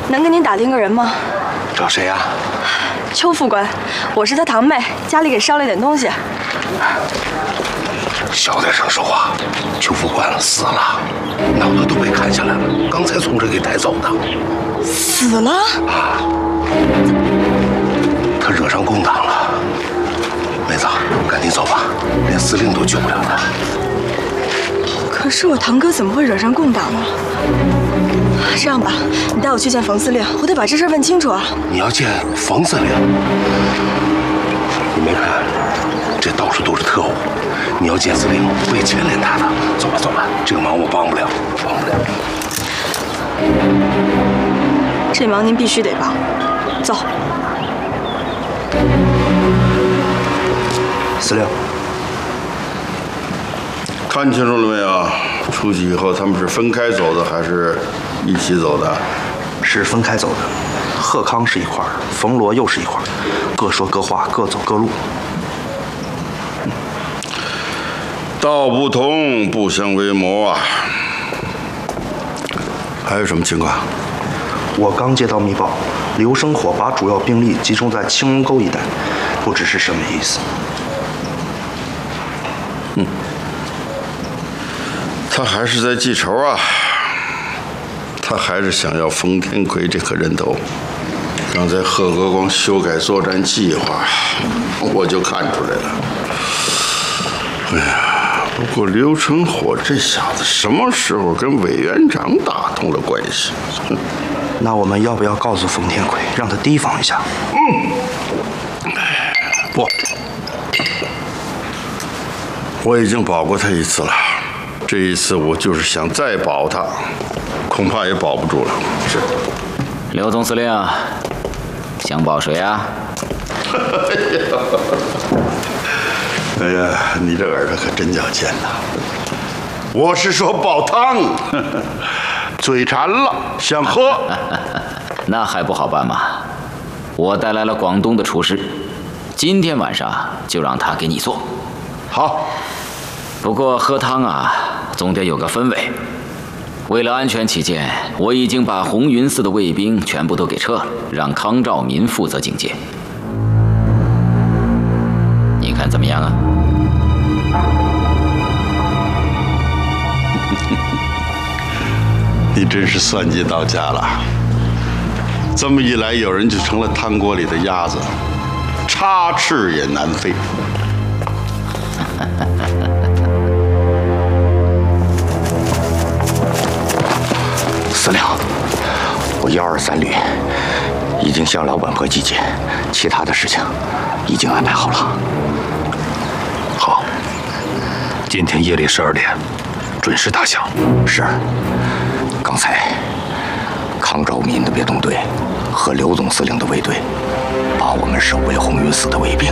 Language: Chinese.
能给您打听个人吗？ 找谁呀？ 邱副官，我是他堂妹，家里给捎了点东西。 小点声说话。邱副官死了，脑袋都被砍下来了，刚才从这给带走的。 死了？ 啊！他惹上共党了。妹子，赶紧走吧，连司令都救不了他。 可是我堂哥怎么会惹上共党了？这样吧，你带我去见冯司令，我得把这事问清楚啊。 你要见冯司令？你没看，这到处都是特务，你要见司令会牵连他的。走吧，走吧，这个忙我帮不了，帮不了。 这忙您必须得帮，走。 司令， 看清楚了没有？出去以后他们是分开走的，还是一起走的？ 是分开走的。贺康是一块儿，冯罗又是一块儿，各说各话，各走各路。 道不同，不相为谋啊！还有什么情况？ 我刚接到密报，刘生火把主要兵力集中在青龙沟一带，不知是什么意思。 他还是在记仇啊！他还是想要冯天奎这颗人头。刚才贺国光修改作战计划，我就看出来了。哎呀，不过刘成火这小子什么时候跟委员长打通了关系？ 那我们要不要告诉冯天奎，让他提防一下？ 不，我已经保过他一次了。这一次我就是想再保他，恐怕也保不住了。是， 刘总司令，想保谁啊？ 哎呀，你这耳朵可真叫尖呐！我是说保汤，嘴馋了想喝。 那还不好办吗？我带来了广东的厨师，今天晚上就让他给你做。 好。 不过喝汤啊，总得有个氛围。为了安全起见，我已经把红云寺的卫兵全部都给撤了，让康兆民负责警戒。你看怎么样啊？ 你真是算计到家了。这么一来，有人就成了汤锅里的鸭子，插翅也难飞。 司令，我123旅已经向老板婆集结，其他的事情已经安排好了。好，今天夜里12点准时打响。是。刚才康兆民的别动队和刘总司令的卫队把我们守卫红云寺的卫兵